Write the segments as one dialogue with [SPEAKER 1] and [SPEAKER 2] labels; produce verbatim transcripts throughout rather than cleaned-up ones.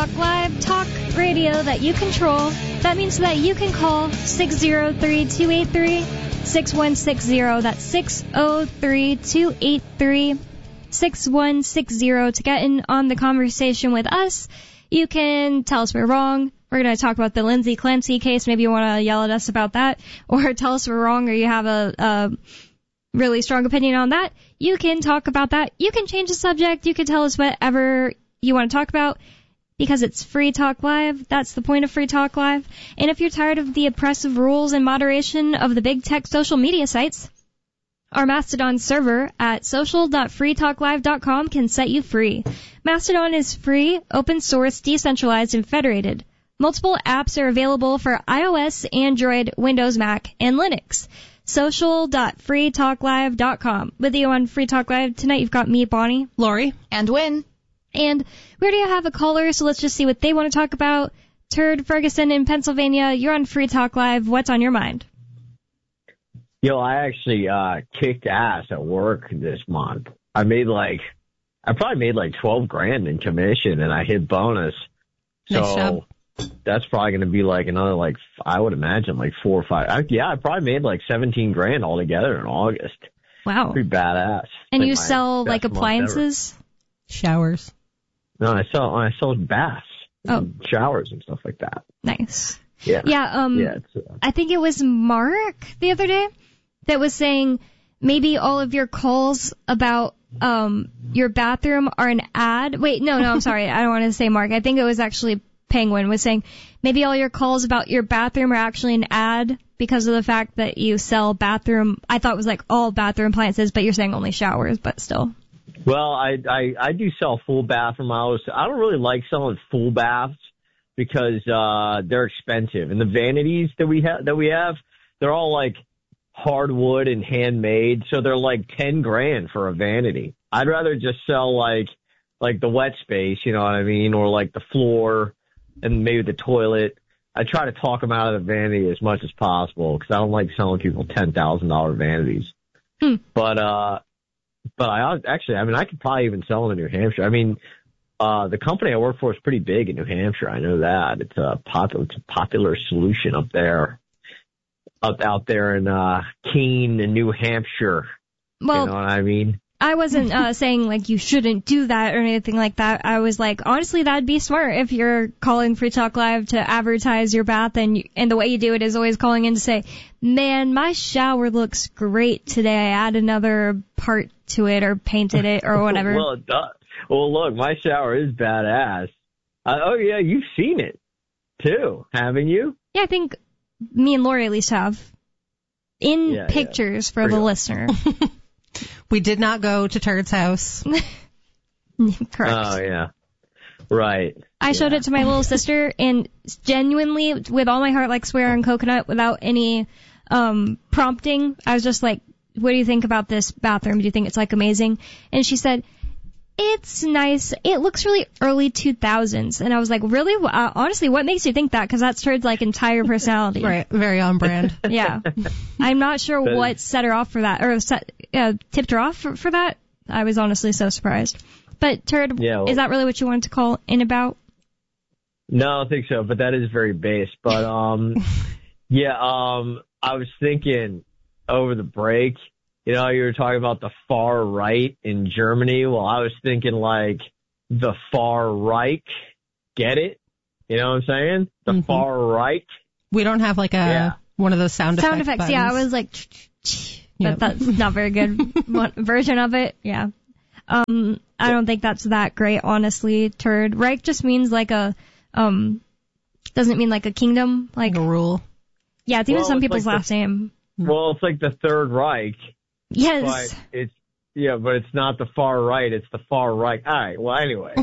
[SPEAKER 1] Talk Live, talk radio that you control. That means that you can call six zero three, two eight three, six one six zero. That's six zero three, two eight three, six one six zero to get in on the conversation with us. You can tell us we're wrong. We're going to talk about the Lindsay Clancy case. Maybe you want to yell at us about that, or tell us we're wrong, or you have a, a really strong opinion on that. You can talk about that. You can change the subject. You can tell us whatever you want to talk about, because it's Free Talk Live. That's the point of Free Talk Live. And if you're tired of the oppressive rules and moderation of the big tech social media sites, our Mastodon server at social dot free talk live dot com can set you free. Mastodon is free, open source, decentralized, and federated. Multiple apps are available for iOS, Android, Windows, Mac, and Linux. social dot free talk live dot com. With you on Free Talk Live tonight, you've got me, Bonnie,
[SPEAKER 2] Lori,
[SPEAKER 3] and Win.
[SPEAKER 1] And we already have a caller, so let's just see what they want to talk about. Turd Ferguson in Pennsylvania, you're on Free Talk Live. What's on your mind?
[SPEAKER 4] Yo, I actually uh kicked ass at work this month. I made like, I probably made like twelve grand in commission, and I hit bonus.
[SPEAKER 2] Nice
[SPEAKER 4] So
[SPEAKER 2] job.
[SPEAKER 4] that's probably going to be like another, like, I would imagine like four or five. I, yeah, I probably made like seventeen grand altogether in August.
[SPEAKER 1] Wow.
[SPEAKER 4] Pretty badass.
[SPEAKER 1] And
[SPEAKER 4] Like
[SPEAKER 1] you
[SPEAKER 4] my
[SPEAKER 1] sell
[SPEAKER 4] best
[SPEAKER 1] like
[SPEAKER 4] month
[SPEAKER 1] appliances?
[SPEAKER 2] Showers.
[SPEAKER 4] ever. No, I sell, I sell baths,
[SPEAKER 1] Oh.
[SPEAKER 4] and showers and stuff like that.
[SPEAKER 1] Nice.
[SPEAKER 4] Yeah.
[SPEAKER 1] Yeah, um,
[SPEAKER 4] Yeah, it's, uh,
[SPEAKER 1] I think it was Mark the other day that was saying maybe all of your calls about um your bathroom are an ad. Wait, no, no, I'm sorry. I don't want to say Mark. I think it was actually Penguin was saying maybe all your calls about your bathroom are actually an ad because of the fact that you sell bathroom. I thought it was like all bathroom appliances, but you're saying only showers, but still.
[SPEAKER 4] Well, I, I, I do sell full bathroom. I was, I don't really like selling full baths because, uh, they're expensive. And the vanities that we have, that we have, they're all like hardwood and handmade. So they're like ten grand for a vanity. I'd rather just sell like, like the wet space, you know what I mean? Or like the floor and maybe the toilet. I try to talk them out of the vanity as much as possible because I don't like selling people ten thousand dollars vanities.
[SPEAKER 1] Hmm.
[SPEAKER 4] But, uh, But I actually, I mean, I could probably even sell them in New Hampshire. I mean, uh, the company I work for is pretty big in New Hampshire. I know that. It's a popular, it's a popular solution up there, up out there in, uh, Keene, New Hampshire.
[SPEAKER 1] Well,
[SPEAKER 4] you know what I mean?
[SPEAKER 1] I wasn't uh, saying like you shouldn't do that or anything like that. I was like, honestly, that'd be smart if you're calling Free Talk Live to advertise your bath, and you, and the way you do it is always calling in to say, man, my shower looks great today. I add another part to it or painted it or whatever.
[SPEAKER 4] well, it does. Well, look, my shower is badass. Uh, oh yeah, you've seen it too, haven't you?
[SPEAKER 1] Yeah, I think me and Lori at least have. In
[SPEAKER 4] Yeah,
[SPEAKER 1] pictures
[SPEAKER 4] yeah.
[SPEAKER 1] for the
[SPEAKER 4] Real.
[SPEAKER 1] listener.
[SPEAKER 2] We did not go to Turd's house.
[SPEAKER 1] Correct.
[SPEAKER 4] Oh yeah, right.
[SPEAKER 1] I showed
[SPEAKER 4] yeah.
[SPEAKER 1] it to my little sister, and genuinely, with all my heart, like swear on coconut, without any um prompting, I was just like, what do you think about this bathroom? Do you think it's like amazing? And she said, it's nice. It looks really early two thousands. And I was like, really? Uh, honestly, what makes you think that? Because that's Turd's like entire personality.
[SPEAKER 2] Right, very on brand.
[SPEAKER 1] Yeah. I'm not sure
[SPEAKER 4] That
[SPEAKER 1] what
[SPEAKER 4] is-
[SPEAKER 1] set her off for that, or set, uh, tipped her off for, for that. I was honestly so surprised. But Turd,
[SPEAKER 4] Yeah, well-
[SPEAKER 1] is that really what you wanted to call in about?
[SPEAKER 4] No, I don't think so, but that is very base. But, um, yeah, um, I was thinking over the break, you know, you were talking about the far right in Germany. Well, I was thinking like the far Reich. Get it? You know what I'm saying? The
[SPEAKER 2] Mhm.
[SPEAKER 4] far right.
[SPEAKER 2] We don't have like a
[SPEAKER 4] Yeah.
[SPEAKER 2] one of those sound effects.
[SPEAKER 1] Sound effects, yeah. I
[SPEAKER 2] buttons.
[SPEAKER 1] was like,
[SPEAKER 2] Yep.
[SPEAKER 1] but that's not very good one version of it. Yeah. Um, I don't think that's that great, honestly, Turd. Reich just means like a, um, doesn't mean like a kingdom. Like,
[SPEAKER 2] like a rule.
[SPEAKER 1] yeah, it's even
[SPEAKER 4] Well,
[SPEAKER 1] some
[SPEAKER 4] it's
[SPEAKER 1] people's
[SPEAKER 4] like the-
[SPEAKER 1] last name.
[SPEAKER 4] Well, it's like the Third Reich,
[SPEAKER 1] Yes.
[SPEAKER 4] but it's, yeah, but it's not the far right. It's the far right. All right. Well, anyway.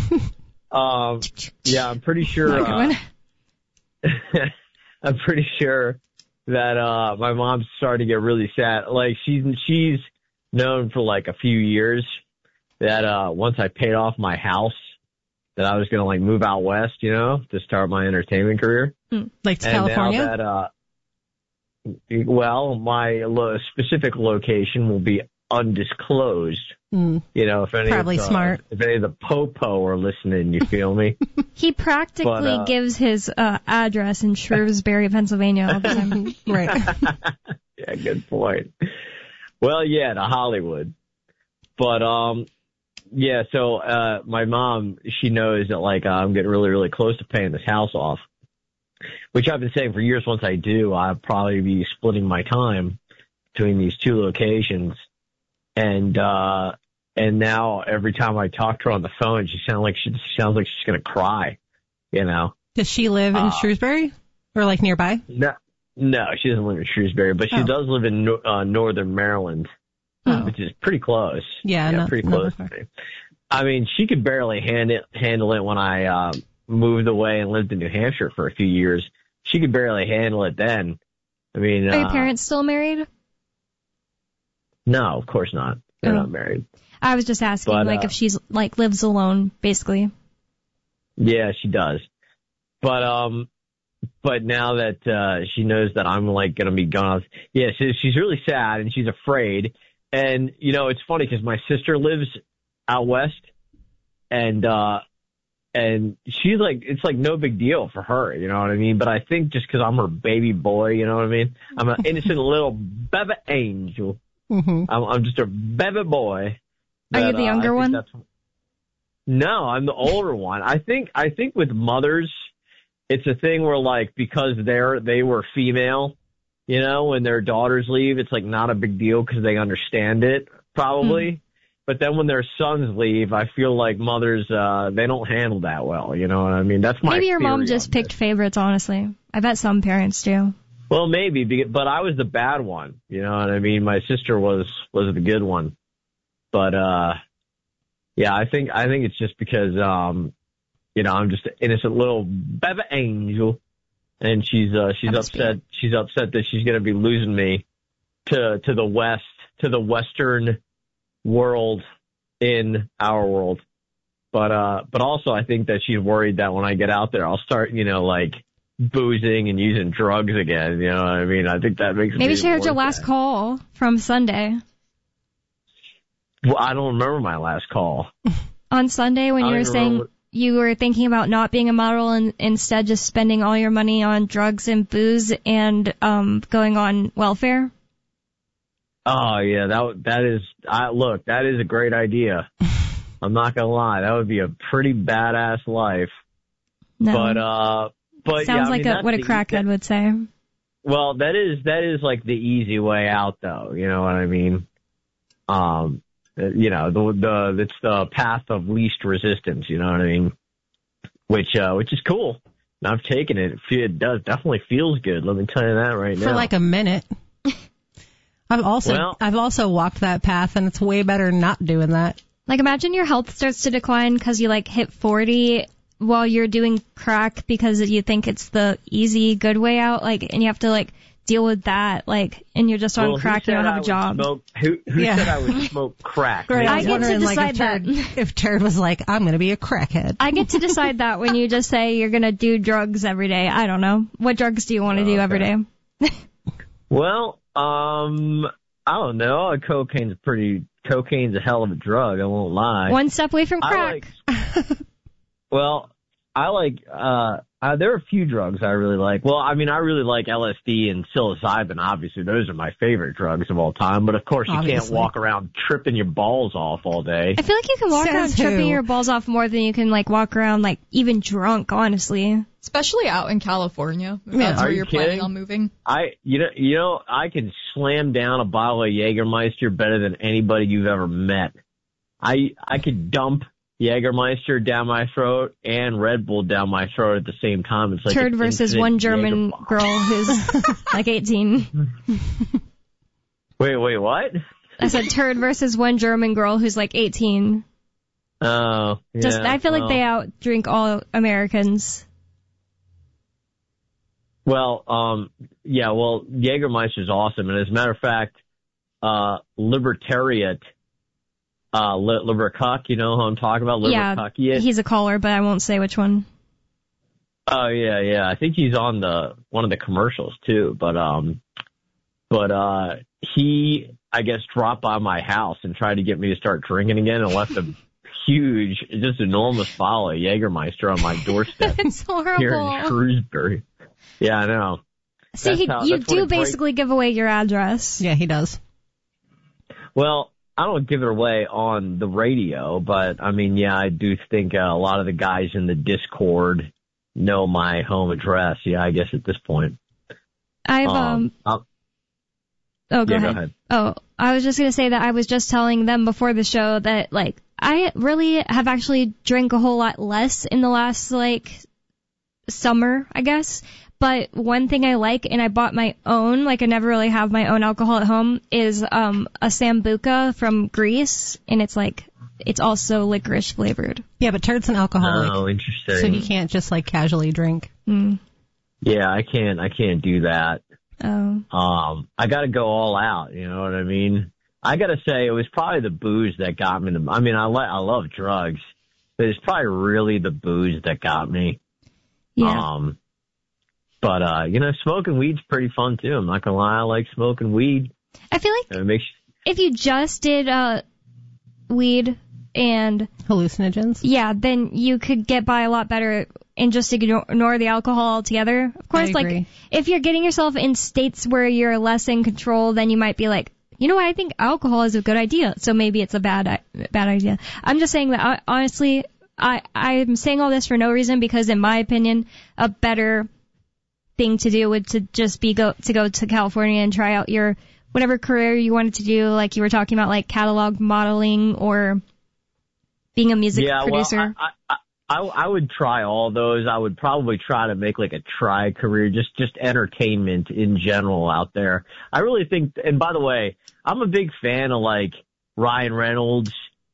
[SPEAKER 4] um, yeah, I'm pretty sure, uh, I'm pretty sure that, uh, my mom's starting to get really sad. Like she's, she's known for like a few years that, uh, once I paid off my house, that I was going to like move out west, you know, to start my entertainment career.
[SPEAKER 2] Like to
[SPEAKER 4] And
[SPEAKER 2] California?
[SPEAKER 4] now that, uh, well, my lo- specific location will be undisclosed.
[SPEAKER 2] Mm.
[SPEAKER 4] You know, if any
[SPEAKER 2] Probably
[SPEAKER 4] of the,
[SPEAKER 2] smart.
[SPEAKER 4] if any of the popo are listening, you feel me?
[SPEAKER 1] He practically
[SPEAKER 4] But, uh,
[SPEAKER 1] gives his uh, address in Shrewsbury, Pennsylvania all the time.
[SPEAKER 2] Right.
[SPEAKER 4] Yeah, good point. Well, yeah, to Hollywood. But, um, yeah, so, uh, my mom, she knows that, like, uh, I'm getting really, really close to paying this house off, which I've been saying for years. Once I do, I'll probably be splitting my time between these two locations. And, uh, and now every time I talk to her on the phone, she sounds like she, she sounds like she's going to cry, you know?
[SPEAKER 2] Does she live in
[SPEAKER 4] Uh,
[SPEAKER 2] Shrewsbury or like nearby?
[SPEAKER 4] No, no, she doesn't live in Shrewsbury, but she
[SPEAKER 2] Oh.
[SPEAKER 4] does live in no- uh, northern Maryland,
[SPEAKER 2] Oh.
[SPEAKER 4] which is pretty close.
[SPEAKER 2] Yeah, not-
[SPEAKER 4] pretty
[SPEAKER 2] not
[SPEAKER 4] close.
[SPEAKER 2] far.
[SPEAKER 4] to me. I mean, she could barely hand it, handle it when I uh, moved away and lived in New Hampshire for a few years. She could barely handle it then. I mean,
[SPEAKER 1] Are
[SPEAKER 4] uh,
[SPEAKER 1] your parents still married?
[SPEAKER 4] no, of course not. They're
[SPEAKER 1] Oh.
[SPEAKER 4] not married.
[SPEAKER 1] I was just asking,
[SPEAKER 4] But,
[SPEAKER 1] like,
[SPEAKER 4] uh,
[SPEAKER 1] if she's, like, lives alone, basically.
[SPEAKER 4] Yeah, she does. But um, but now that uh, she knows that I'm like gonna be gone, yeah, she, she's really sad and she's afraid. And you know, it's funny because my sister lives out west, and uh, and she's like, it's like no big deal for her, you know what I mean? But I think just because I'm her baby boy, you know what I mean? I'm an innocent little baby angel.
[SPEAKER 2] Mm-hmm.
[SPEAKER 4] I'm, I'm just a baby boy.
[SPEAKER 1] Are you
[SPEAKER 4] that,
[SPEAKER 1] the
[SPEAKER 4] uh,
[SPEAKER 1] younger
[SPEAKER 4] I think
[SPEAKER 1] one?
[SPEAKER 4] that's- No, I'm the older one. I think I think with mothers, it's a thing where like because they're they were female, you know, when their daughters leave, it's like not a big deal because they understand it probably.
[SPEAKER 1] Mm.
[SPEAKER 4] But then when their sons leave, I feel like mothers uh they don't handle that well. You know what I mean? That's my
[SPEAKER 1] Maybe your mom
[SPEAKER 4] theory
[SPEAKER 1] just
[SPEAKER 4] on
[SPEAKER 1] picked
[SPEAKER 4] this.
[SPEAKER 1] favorites, honestly. I bet some parents do.
[SPEAKER 4] Well, maybe, be- but I was the bad one. You know what I mean? My sister was was the good one. But uh yeah, I think I think it's just because um you know, I'm just an innocent little baby angel, and she's uh she's
[SPEAKER 1] That must be
[SPEAKER 4] upset
[SPEAKER 1] it.
[SPEAKER 4] she's upset that she's going to be losing me to to the west, to the western world in our world. But uh but also I think that she's worried that when I get out there I'll start, you know, like boozing and using drugs again, you know what I mean? I think that makes
[SPEAKER 1] Maybe
[SPEAKER 4] me
[SPEAKER 1] she heard your
[SPEAKER 4] worse
[SPEAKER 1] last
[SPEAKER 4] at it.
[SPEAKER 1] call from Sunday.
[SPEAKER 4] Well, I don't remember my last call.
[SPEAKER 1] On Sunday when
[SPEAKER 4] I
[SPEAKER 1] you
[SPEAKER 4] don't
[SPEAKER 1] were
[SPEAKER 4] even
[SPEAKER 1] saying
[SPEAKER 4] remember
[SPEAKER 1] you were thinking about not being a model and instead just spending all your money on drugs and booze and um going on welfare?
[SPEAKER 4] Oh yeah, that that is. I look, that is a great idea. I'm not gonna lie, that would be a pretty badass life.
[SPEAKER 1] No.
[SPEAKER 4] But uh, but
[SPEAKER 1] Sounds
[SPEAKER 4] yeah, I
[SPEAKER 1] like
[SPEAKER 4] mean,
[SPEAKER 1] a,
[SPEAKER 4] that's
[SPEAKER 1] what a
[SPEAKER 4] the-
[SPEAKER 1] crackhead
[SPEAKER 4] that-
[SPEAKER 1] would say.
[SPEAKER 4] Well, that is that is like the easy way out, though. You know what I mean? Um, uh, you know, the the it's the path of least resistance. You know what I mean? Which uh, which is cool. And I've taken it. It fe- It does definitely feels good. Let me tell you that right
[SPEAKER 2] For
[SPEAKER 4] now.
[SPEAKER 2] like a minute. I've also
[SPEAKER 4] Well-
[SPEAKER 2] I've also walked that path, and it's way better not doing that.
[SPEAKER 1] Like, imagine your health starts to decline because you, like, hit forty while you're doing crack because you think it's the easy, good way out, like, and you have to, like, deal with that, like, and you're just on
[SPEAKER 4] Well, who
[SPEAKER 1] crack, you
[SPEAKER 4] said
[SPEAKER 1] don't have
[SPEAKER 4] I
[SPEAKER 1] a
[SPEAKER 4] would
[SPEAKER 1] job.
[SPEAKER 4] Smoke, who who
[SPEAKER 2] Yeah.
[SPEAKER 4] said I would smoke crack?
[SPEAKER 2] Right,
[SPEAKER 1] I
[SPEAKER 2] I was
[SPEAKER 1] get to
[SPEAKER 2] wondering, like, if
[SPEAKER 1] decide
[SPEAKER 2] Turd, if Turd was like, I'm going to be a crackhead.
[SPEAKER 1] I get to decide that when you just say you're going to do drugs every day. I don't know. What drugs do you want to
[SPEAKER 4] Oh,
[SPEAKER 1] do every
[SPEAKER 4] okay.
[SPEAKER 1] day?
[SPEAKER 4] Well, um, I don't know. Cocaine's a pretty, cocaine's a hell of a drug. I won't lie.
[SPEAKER 1] One step away from
[SPEAKER 4] I
[SPEAKER 1] crack.
[SPEAKER 4] like, well, I like, uh, uh, there are a few drugs I really like. Well, I mean, I really like L S D and psilocybin. Obviously, those are my favorite drugs of all time. But of course, you can't
[SPEAKER 2] Obviously.
[SPEAKER 4] walk around tripping your balls off all day.
[SPEAKER 1] I feel like you can walk
[SPEAKER 2] Says
[SPEAKER 1] around
[SPEAKER 2] who?
[SPEAKER 1] tripping your balls off more than you can, like, walk around, like, even drunk, honestly.
[SPEAKER 3] Especially out in California. If
[SPEAKER 2] Yeah.
[SPEAKER 3] That's
[SPEAKER 4] Are
[SPEAKER 3] where
[SPEAKER 4] you
[SPEAKER 3] you're planning
[SPEAKER 4] kidding?
[SPEAKER 3] on moving.
[SPEAKER 4] I, you know, you know, I can slam down a bottle of Jägermeister better than anybody you've ever met. I, I could dump Jägermeister down my throat and Red Bull down my throat at the same time. It's like
[SPEAKER 1] Turd
[SPEAKER 4] an
[SPEAKER 1] versus
[SPEAKER 4] infinite
[SPEAKER 1] one German
[SPEAKER 4] Jäger-
[SPEAKER 1] girl who's, like, eighteen.
[SPEAKER 4] Wait, wait, what?
[SPEAKER 1] I said turd versus one German girl who's, like, eighteen.
[SPEAKER 4] Oh, yeah.
[SPEAKER 1] Just, I feel like
[SPEAKER 4] well,
[SPEAKER 1] they out drink all Americans.
[SPEAKER 4] Well, um, yeah, well, Jägermeister's awesome. And as a matter of fact, uh, Libertariat, uh, Li- Libercuck, you know who I'm talking about?
[SPEAKER 1] Yeah,
[SPEAKER 4] Libercuckiet.
[SPEAKER 1] he's a caller, but I won't say which one.
[SPEAKER 4] Oh, yeah, yeah. I think he's on the, one of the commercials too. But, um, but, uh, he, I guess, dropped by my house and tried to get me to start drinking again and left a huge, just enormous bottle of Jägermeister on my doorstep.
[SPEAKER 1] It's horrible.
[SPEAKER 4] Here in Shrewsbury. Yeah, I know.
[SPEAKER 1] See, he,
[SPEAKER 4] how,
[SPEAKER 1] you do basically
[SPEAKER 4] breaks.
[SPEAKER 1] give away your address.
[SPEAKER 2] Yeah, he does.
[SPEAKER 4] Well, I don't give it away on the radio, but, I mean, yeah, I do think uh, a lot of the guys in the Discord know my home address. Yeah, I guess at this point.
[SPEAKER 1] I've, um...
[SPEAKER 4] um
[SPEAKER 1] oh, go,
[SPEAKER 4] yeah,
[SPEAKER 1] ahead.
[SPEAKER 4] go ahead.
[SPEAKER 1] Oh, I was just going to say that I was just telling them before the show that, like, I really have actually drank a whole lot less in the last, like, summer, I guess. But one thing I like, and I bought my own, like I never really have my own alcohol at home, is um a Sambuca from Greece, and it's like, it's also licorice flavored.
[SPEAKER 2] Yeah, but Turd's an alcoholic.
[SPEAKER 4] Oh, interesting.
[SPEAKER 2] So he can't just, like, casually drink.
[SPEAKER 1] Mm.
[SPEAKER 4] Yeah, I can't, I can't do that.
[SPEAKER 1] Oh.
[SPEAKER 4] Um, I gotta go all out, you know what I mean? I gotta say, it was probably the booze that got me. The, I mean, I, li- I love drugs, but it's probably really the booze that got me.
[SPEAKER 1] Yeah.
[SPEAKER 4] Um, But, uh, you know, smoking weed's pretty fun, too. I'm not going to lie. I like smoking weed.
[SPEAKER 1] I feel like
[SPEAKER 4] it makes
[SPEAKER 1] if you just did uh, weed and...
[SPEAKER 2] hallucinogens?
[SPEAKER 1] Yeah, then you could get by a lot better and just ignore, ignore the alcohol altogether. Of course, like, if you're getting yourself in states where you're less in control, then you might be like, you know what, I think alcohol is a good idea, so maybe it's a bad bad idea. I'm just saying that, I, honestly, I, I'm saying all this for no reason, because in my opinion, a better... thing to do would to just be go to go to California and try out your whatever career you wanted to do, like you were talking about, like catalog modeling or being a music
[SPEAKER 4] yeah,
[SPEAKER 1] producer.
[SPEAKER 4] Well, I, I, I, I would try all those. I would probably try to make like a try career, just just entertainment in general out there. I really think, and by the way, I'm a big fan of like Ryan Reynolds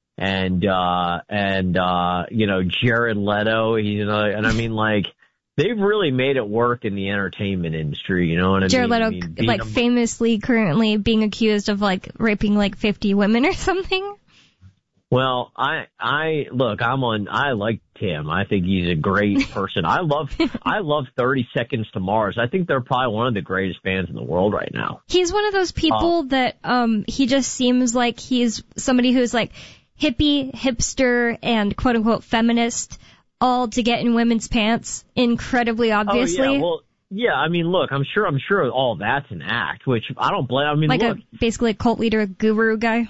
[SPEAKER 4] and uh and uh you know Jared Leto, you know, and I mean like. They've really made it work in the entertainment industry, you know what I
[SPEAKER 1] Jared
[SPEAKER 4] mean?
[SPEAKER 1] Leto,
[SPEAKER 4] I mean,
[SPEAKER 1] like,
[SPEAKER 4] a,
[SPEAKER 1] famously currently being accused of, like, raping, like, fifty women or something.
[SPEAKER 4] Well, I, I, look, I'm on, I like Tim. I think he's a great person. I love, I love thirty Seconds to Mars. I think they're probably one of the greatest bands in the world right now.
[SPEAKER 1] He's one of those people uh, that, um, he just seems like he's somebody who's, like, hippie, hipster, and quote-unquote feminist, all to get in women's pants, incredibly obviously.
[SPEAKER 4] Oh, yeah, well, yeah, I mean, look, I'm sure, I'm sure all that's an act, which I don't blame, I mean,
[SPEAKER 1] like
[SPEAKER 4] look.
[SPEAKER 1] a, basically a cult leader, guru guy.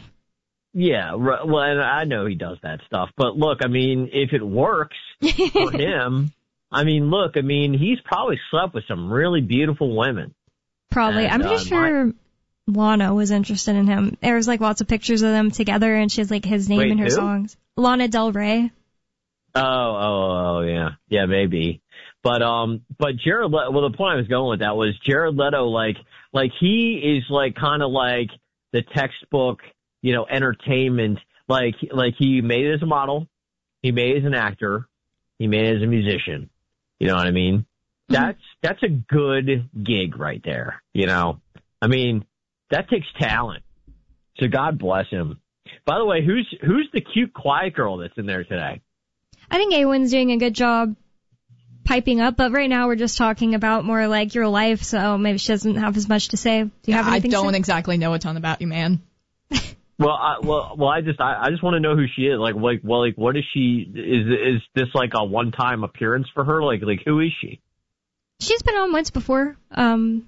[SPEAKER 4] Yeah, well, and I know he does that stuff, but look, I mean, if it works for him, I mean, look, I mean, he's probably slept with some really beautiful women.
[SPEAKER 1] Probably.
[SPEAKER 4] And,
[SPEAKER 1] I'm pretty
[SPEAKER 4] uh,
[SPEAKER 1] sure my... Lana was interested in him. There was, like, lots of pictures of them together, and she has, like, his name
[SPEAKER 4] Wait,
[SPEAKER 1] in her
[SPEAKER 4] who?
[SPEAKER 1] songs. Lana Del Rey.
[SPEAKER 4] Oh, oh, oh, yeah. Yeah, maybe. But, um, but Jared Leto, well, the point I was going with that was Jared Leto, like, like he is like kind of like the textbook, you know, entertainment. Like, like he made it as a model. He made it as an actor. He made it as a musician. You know what I mean? Mm-hmm. That's, that's a good gig right there. You know, I mean, that takes talent. So God bless him. By the way, who's, who's the cute, quiet girl that's in there today?
[SPEAKER 1] I think Awin's doing a good job piping up, but right now we're just talking about more like your life, so maybe she doesn't have as much to say. Do you have anything
[SPEAKER 3] I don't
[SPEAKER 1] to say?
[SPEAKER 3] exactly know a ton about you, man.
[SPEAKER 4] Well, I, well, well, I just, I, I just want to know who she is. Like, like, well, like, what is she? Is, is this like a one-time appearance for her? Like, like, who is she?
[SPEAKER 1] She's been on once before, um,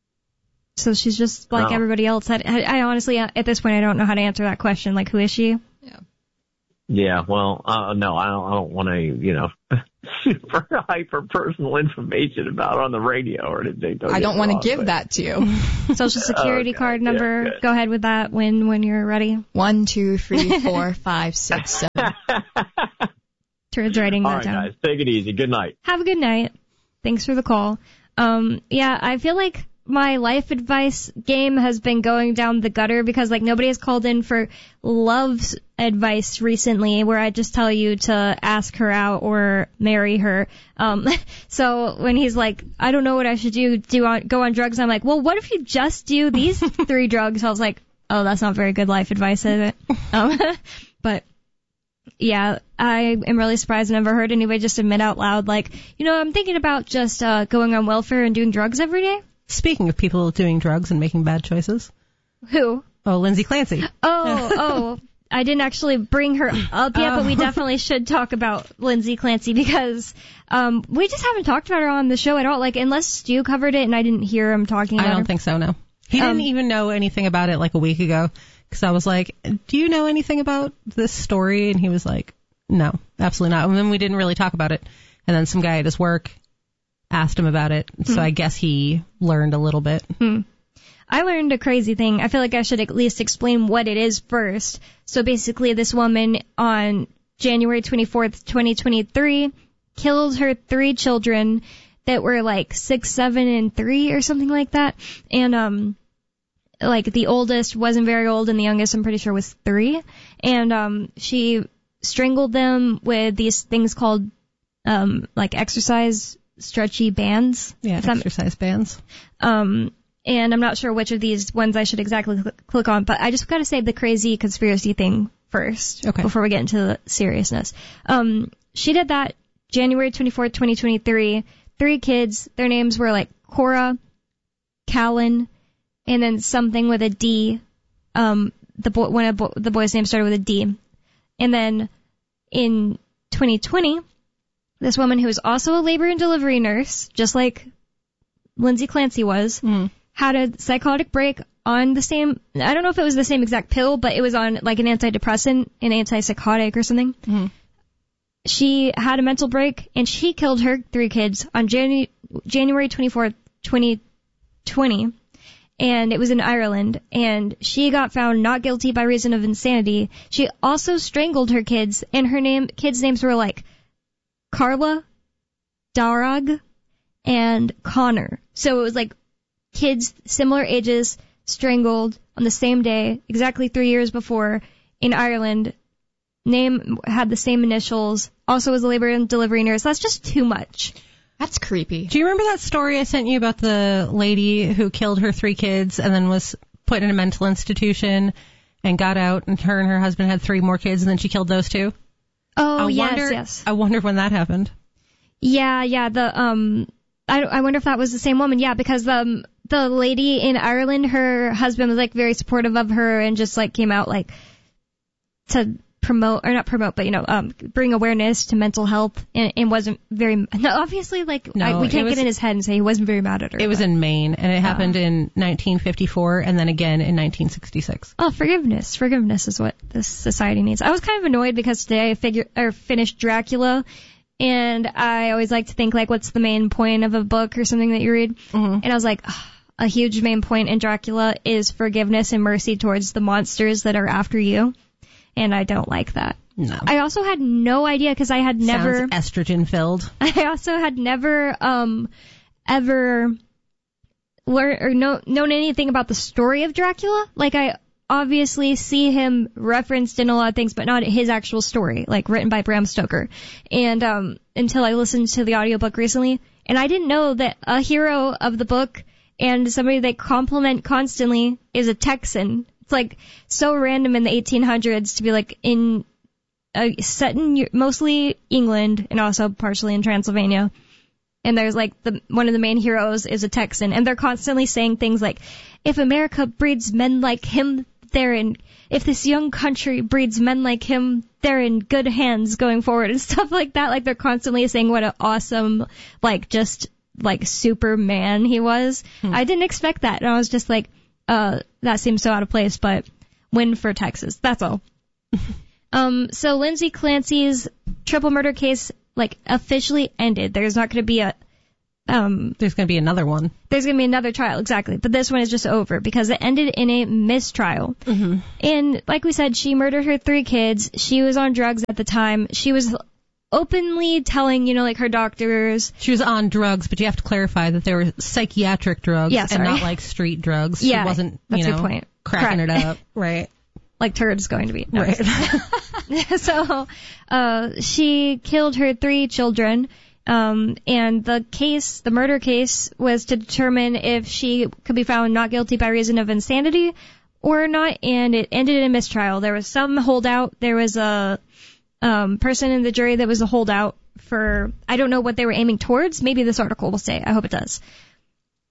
[SPEAKER 1] so she's just like
[SPEAKER 4] oh.
[SPEAKER 1] everybody else. I, I honestly, at this point, I don't know how to answer that question. Like, who is she?
[SPEAKER 3] Yeah.
[SPEAKER 4] Yeah, well, uh, no, I don't, I don't want to, you know, super hyper personal information about her on the radio or anything. Don't
[SPEAKER 3] I don't want to give
[SPEAKER 4] but...
[SPEAKER 3] that to you.
[SPEAKER 1] Social security
[SPEAKER 4] okay,
[SPEAKER 1] card number.
[SPEAKER 4] yeah,
[SPEAKER 1] Go ahead with that when, when you're ready.
[SPEAKER 3] One, two, three, four, five, six, seven.
[SPEAKER 1] Turds writing that
[SPEAKER 4] All right,
[SPEAKER 1] down.
[SPEAKER 4] guys, take it easy. Good night.
[SPEAKER 1] Have a good night. Thanks for the call. Um, yeah, I feel like my life advice game has been going down the gutter because, like, nobody has called in for love advice recently where I just tell you to ask her out or marry her. Um, so when he's like, I don't know what I should do, do on, go on drugs, I'm like, well, what if you just do these three drugs? I was like, oh, that's not very good life advice, is it? Um, but yeah, I am really surprised I never heard anybody just admit out loud, like, you know, I'm thinking about just uh, going on welfare and doing drugs every day.
[SPEAKER 2] Speaking of people doing drugs and making bad choices.
[SPEAKER 1] Who?
[SPEAKER 2] Oh, Lindsay Clancy.
[SPEAKER 1] Oh, oh. I didn't actually bring her up yet,
[SPEAKER 2] Oh.
[SPEAKER 1] but we definitely should talk about Lindsay Clancy because um, we just haven't talked about her on the show at all. Like, unless Stu covered it and I didn't hear him talking
[SPEAKER 2] I
[SPEAKER 1] about
[SPEAKER 2] don't
[SPEAKER 1] her.
[SPEAKER 2] think so, no. He
[SPEAKER 1] Um,
[SPEAKER 2] didn't even know anything about it like a week ago because I was like, do you know anything about this story? And he was like, no, absolutely not. And then we didn't really talk about it. And then some guy at his work asked him about it. So
[SPEAKER 1] Hmm.
[SPEAKER 2] I guess he learned a little bit.
[SPEAKER 1] Hmm. I learned a crazy thing. I feel like I should at least explain what it is first. So basically, this woman on January twenty-fourth, twenty twenty-three, killed her three children that were like six, seven, and three or something like that. And, um, like the oldest wasn't very old and the youngest I'm pretty sure was three. And, um, she strangled them with these things called, um, like exercise stretchy bands.
[SPEAKER 2] Yeah,
[SPEAKER 1] If that-
[SPEAKER 2] exercise bands.
[SPEAKER 1] Um, and I'm not sure which of these ones I should exactly cl- click on, but I just got to say the crazy conspiracy thing first
[SPEAKER 2] Okay.
[SPEAKER 1] before we get into the seriousness. Um, she did that January twenty-fourth, twenty twenty-three. Three kids. Their names were like Cora, Callan, and then something with a D. Um, the boy, one of bo- the boys' names started with a D. And then in twenty twenty, this woman who was also a labor and delivery nurse, just like Lindsay Clancy was,
[SPEAKER 2] Mm.
[SPEAKER 1] had a psychotic break on the same, I don't know if it was the same exact pill, but it was on like an antidepressant, an antipsychotic or something.
[SPEAKER 2] Mm.
[SPEAKER 1] She had a mental break and she killed her three kids on Janu- January twenty-fourth, twenty twenty. And it was in Ireland, and she got found not guilty by reason of insanity. She also strangled her kids, and her name, kids' names were like Carla, Darag, and Connor. So it was like kids similar ages strangled on the same day, exactly three years before, in Ireland. Name had the same initials, also was a labor and delivery nurse. That's just too much.
[SPEAKER 3] That's creepy.
[SPEAKER 2] Do you remember that story I sent you about the lady who killed her three kids and then was put in a mental institution and got out, and her and her husband had three more kids, and then she killed those two?
[SPEAKER 1] Oh,
[SPEAKER 2] I
[SPEAKER 1] yes,
[SPEAKER 2] wonder,
[SPEAKER 1] yes.
[SPEAKER 2] I wonder when that happened.
[SPEAKER 1] Yeah, yeah, the, um, I, I wonder if that was the same woman. Yeah, because, um, the lady in Ireland, her husband was, like, very supportive of her and just, like, came out, like, to promote, or not promote, but, you know, um, bring awareness to mental health, and, and wasn't very, no, obviously, like,
[SPEAKER 2] No,
[SPEAKER 1] I, we
[SPEAKER 2] it
[SPEAKER 1] can't
[SPEAKER 2] was-
[SPEAKER 1] get in his head and say he wasn't very mad at her.
[SPEAKER 2] It was
[SPEAKER 1] but-
[SPEAKER 2] in Maine, and it happened in nineteen fifty-four and then again in nineteen sixty-six.
[SPEAKER 1] Oh, forgiveness. Forgiveness is what this society needs. I was kind of annoyed because today I figure, or finished Dracula, and I always like to think, like, what's the main point of a book or something that you read?
[SPEAKER 2] Mhm.
[SPEAKER 1] And I was like, ugh, a huge main point in Dracula is forgiveness and mercy towards the monsters that are after you. And I don't like that.
[SPEAKER 2] No.
[SPEAKER 1] I also had no idea because I had never,
[SPEAKER 2] Sounds estrogen filled.
[SPEAKER 1] I also had never, um, ever learned or know, known anything about the story of Dracula. Like, I obviously see him referenced in a lot of things, but not his actual story, like written by Bram Stoker. And, um, until I listened to the audiobook recently, and I didn't know that a hero of the book and somebody they compliment constantly is a Texan. It's like so random in the eighteen hundreds to be like in, uh, set in Eu- mostly England and also partially in Transylvania. And there's like the one of the main heroes is a Texan, and they're constantly saying things like, "If America breeds men like him, they're in. If this young country breeds men like him, they're in good hands going forward," and stuff like that. Like they're constantly saying what an awesome, like just like Superman he was.
[SPEAKER 2] Hmm.
[SPEAKER 1] I didn't expect that, and I was just like, uh, that seems so out of place, but win for Texas. That's all. Um, so Lindsay Clancy's triple murder case, like, officially ended. There's not going to be a, um,
[SPEAKER 2] There's going to be another one.
[SPEAKER 1] there's going to be another trial, exactly. But this one is just over because it ended in a mistrial.
[SPEAKER 2] Mm-hmm.
[SPEAKER 1] And like we said, she murdered her three kids. She was on drugs at the time. She was openly telling, you know, like her doctors.
[SPEAKER 2] She was on drugs, but you have to clarify that they were psychiatric drugs
[SPEAKER 1] Yeah,
[SPEAKER 2] and
[SPEAKER 1] sorry.
[SPEAKER 2] not like street drugs.
[SPEAKER 1] Yeah,
[SPEAKER 2] she wasn't, you
[SPEAKER 1] that's
[SPEAKER 2] know,
[SPEAKER 1] your point.
[SPEAKER 2] cracking
[SPEAKER 1] Correct.
[SPEAKER 2] it up. Right.
[SPEAKER 1] Like turds going to be. No,
[SPEAKER 2] Right.
[SPEAKER 1] so, uh, she killed her three children, um, and the case, the murder case, was to determine if she could be found not guilty by reason of insanity or not, and it ended in a mistrial. There was some holdout. There was a, um, person in the jury that was a holdout for, I don't know what they were aiming towards. Maybe this article will say. I hope it does.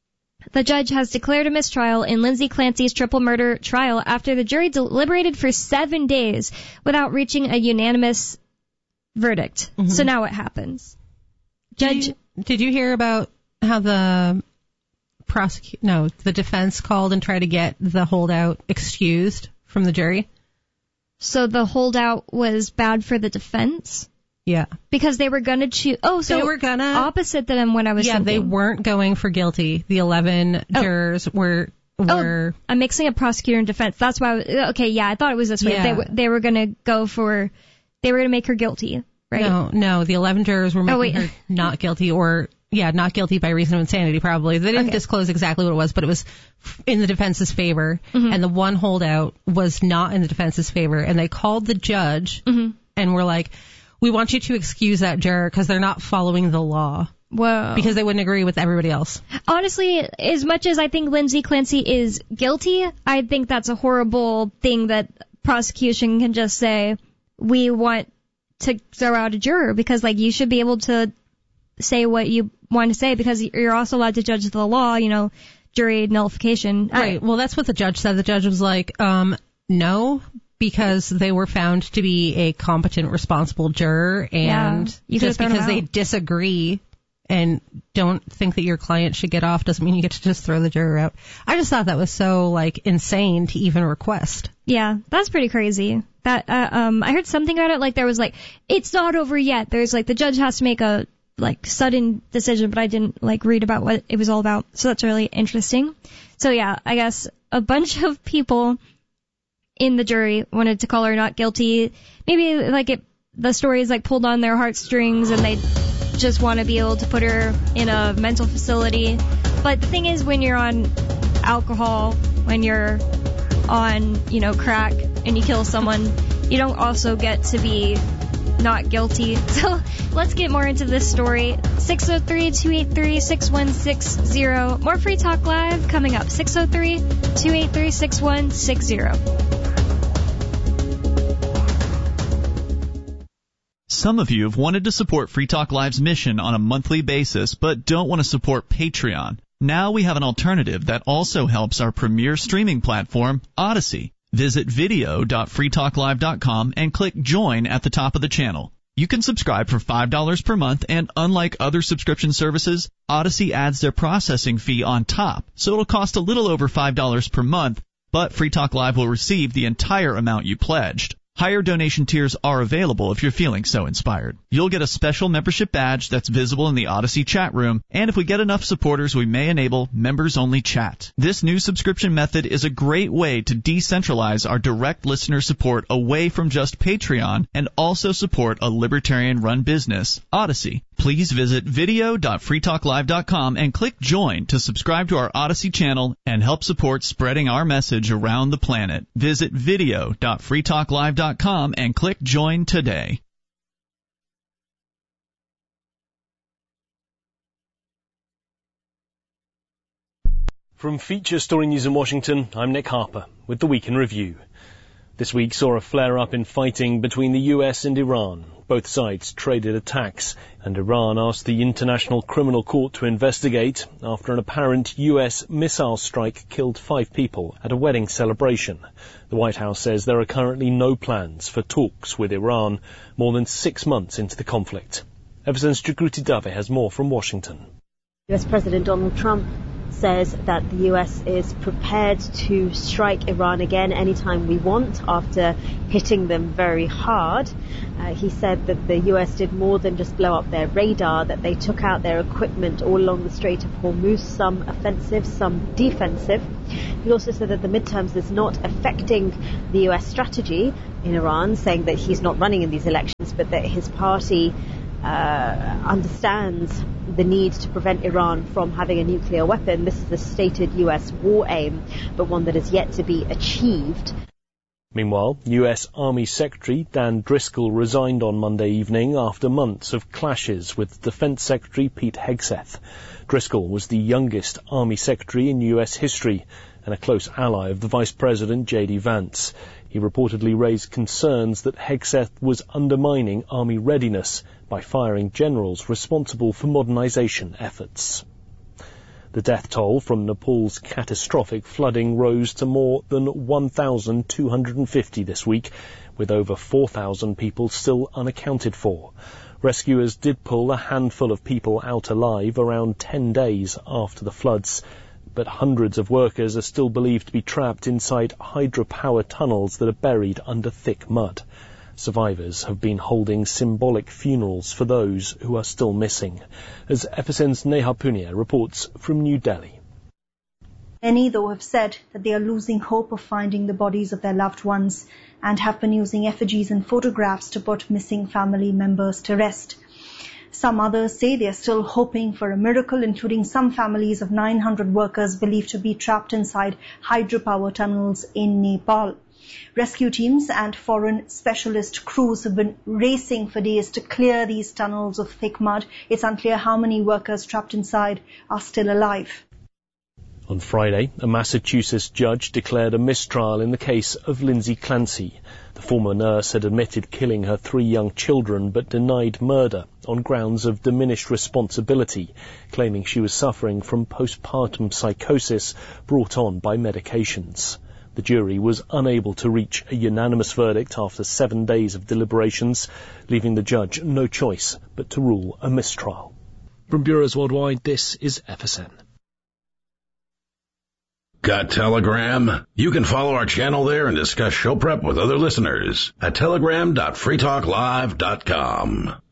[SPEAKER 1] The judge has declared a mistrial in Lindsay Clancy's triple murder trial after the jury deliberated for seven days without reaching a unanimous verdict. Mm-hmm. So now what happens? Judge,
[SPEAKER 2] did you, did you hear about how the prosecute no the defense called and tried to get the holdout excused from the jury?
[SPEAKER 1] So the holdout was bad for the defense?
[SPEAKER 2] Yeah.
[SPEAKER 1] Because they were going to choose... Oh, so
[SPEAKER 2] they were gonna,
[SPEAKER 1] opposite than when I was
[SPEAKER 2] yeah,
[SPEAKER 1] thinking.
[SPEAKER 2] they weren't going for guilty. The eleven
[SPEAKER 1] oh.
[SPEAKER 2] jurors were... were
[SPEAKER 1] oh, I'm mixing up prosecutor and defense. That's why... I was, okay, yeah, I thought it was this way.
[SPEAKER 2] Yeah.
[SPEAKER 1] They, they were going to go for... They were going to make her guilty, right?
[SPEAKER 2] No, no, the eleven jurors were making
[SPEAKER 1] oh, wait.
[SPEAKER 2] her not guilty or... Yeah, not guilty by reason of insanity, probably. They didn't
[SPEAKER 1] okay.
[SPEAKER 2] disclose exactly what it was, but it was in the defense's favor.
[SPEAKER 1] Mm-hmm.
[SPEAKER 2] And the one holdout was not in the defense's favor. And they called the judge
[SPEAKER 1] mm-hmm.
[SPEAKER 2] and were like, we want you to excuse that juror because they're not following the law.
[SPEAKER 1] Whoa.
[SPEAKER 2] Because they wouldn't agree with everybody else.
[SPEAKER 1] Honestly, as much as I think Lindsay Clancy is guilty, I think that's a horrible thing that prosecution can just say, we want to throw out a juror because, like, you should be able to say what you want to say because you're also allowed to judge the law, you know, jury nullification.
[SPEAKER 2] Right. Well, that's what the judge said. The judge was like, um, no, because they were found to be a competent, responsible juror, and
[SPEAKER 1] yeah,
[SPEAKER 2] just because they disagree and don't think that your client should get off doesn't mean you get to just throw the juror out. I just thought that was so, like, insane to even request.
[SPEAKER 1] Yeah, that's pretty crazy. That uh, um, I heard something about it, like there was like, it's not over yet. There's like, the judge has to make a like sudden decision, but I didn't like read about what it was all about. So that's really interesting. So yeah, I guess a bunch of people in the jury wanted to call her not guilty. Maybe like it, the story is like pulled on their heartstrings and they just want to be able to put her in a mental facility. But the thing is, when you're on alcohol, when you're on, you know, crack and you kill someone, you don't also get to be not guilty. So let's get more into this story. six oh three, two eight three, six one six zero. More Free Talk Live coming up. six oh three, two eight three, six one six zero.
[SPEAKER 5] Some of you have wanted to support Free Talk Live's mission on a monthly basis, but don't want to support Patreon. Now we have an alternative that also helps our premier streaming platform, Odyssey. Visit video dot free talk live dot com and click Join at the top of the channel. You can subscribe for five dollars per month, and unlike other subscription services, Odyssey adds their processing fee on top, so it'll cost a little over five dollars per month, but Free Talk Live will receive the entire amount you pledged. Higher donation tiers are available if you're feeling so inspired. You'll get a special membership badge that's visible in the Odyssey chat room, and if we get enough supporters, we may enable members-only chat. This new subscription method is a great way to decentralize our direct listener support away from just Patreon and also support a libertarian-run business, Odyssey. Please visit video dot free talk live dot com and click Join to subscribe to our Odyssey channel and help support spreading our message around the planet. Visit video dot free talk live dot com and click Join today.
[SPEAKER 6] From Feature Story News in Washington, I'm Nick Harper with the Week in Review. This week saw a flare-up in fighting between the U S and Iran. Both sides traded attacks, and Iran asked the International Criminal Court to investigate after an apparent U S missile strike killed five people at a wedding celebration. The White House says there are currently no plans for talks with Iran more than six months into the conflict. Everson's Jagruti Dave has more from Washington.
[SPEAKER 7] U S President Donald Trump says that the U S is prepared to strike Iran again anytime we want after hitting them very hard. Uh, he said that the U S did more than just blow up their radar, that they took out their equipment all along the Strait of Hormuz, some offensive, some defensive. He also said that the midterms is not affecting the U S strategy in Iran, saying that he's not running in these elections, but that his party uh, understands the need to prevent Iran from having a nuclear weapon. This is a stated U S war aim, but one that is yet to be achieved.
[SPEAKER 6] Meanwhile, U S Army Secretary Dan Driscoll resigned on Monday evening after months of clashes with Defense Secretary Pete Hegseth. Driscoll was the youngest Army Secretary in U S history and a close ally of the Vice President J D Vance. He reportedly raised concerns that Hegseth was undermining Army readiness by firing generals responsible for modernization efforts. The death toll from Nepal's catastrophic flooding rose to more than one thousand two hundred fifty this week, with over four thousand people still unaccounted for. Rescuers did pull a handful of people out alive around ten days after the floods, but hundreds of workers are still believed to be trapped inside hydropower tunnels that are buried under thick mud. Survivors have been holding symbolic funerals for those who are still missing, as F S N's Neha Punia reports from New Delhi.
[SPEAKER 8] Many, though, have said that they are losing hope of finding the bodies of their loved ones and have been using effigies and photographs to put missing family members to rest. Some others say they are still hoping for a miracle, including some families of nine hundred workers believed to be trapped inside hydropower tunnels in Nepal. Rescue teams and foreign specialist crews have been racing for days to clear these tunnels of thick mud. It's unclear how many workers trapped inside are still alive.
[SPEAKER 6] On Friday, a Massachusetts judge declared a mistrial in the case of Lindsay Clancy. The former nurse had admitted killing her three young children but denied murder on grounds of diminished responsibility, claiming she was suffering from postpartum psychosis brought on by medications. The jury was unable to reach a unanimous verdict after seven days of deliberations, leaving the judge no choice but to rule a mistrial. From Bureaus Worldwide, this is F S N.
[SPEAKER 9] Got Telegram? You can follow our channel there and discuss show prep with other listeners at telegram dot free talk live dot com.